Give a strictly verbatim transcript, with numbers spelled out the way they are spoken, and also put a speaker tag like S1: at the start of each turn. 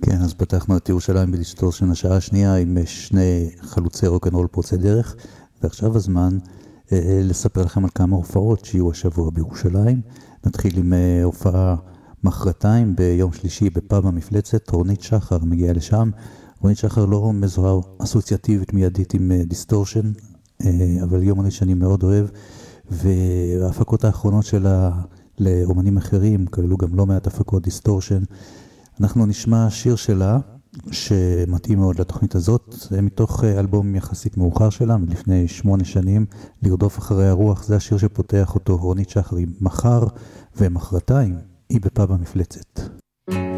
S1: כן, אז פתחנו את ירושלים בדיסטורשן השעה השנייה עם שני חלוצי רוק'נ'רול פורצי דרך, ועכשיו הזמן אה, לספר לכם על כמה הופעות שיהיו השבוע בירושלים. נתחיל עם אה, הופעה מחרתיים ביום שלישי בפאב המפלצת. רונית שחר מגיעה לשם. רונית שחר לא מזוהה אסוציאטיבית מיידית עם אה, דיסטורשן, אה, אבל יומנית שאני מאוד אוהב, וההפקות האחרונות שלה לאומנים אחרים כללו גם לא מעט הפקות דיסטורשן. אנחנו נשמע שיר שלה שמתאים מאוד לתוכנית הזאת, זה מתוך אלבום יחסית מאוחר שלה, מלפני שמונה שנים, לרדוף אחרי הרוח. זה השיר שפותח אותו רונית שחר עם מחר, ומחרתיים היא בפאב המפלצת.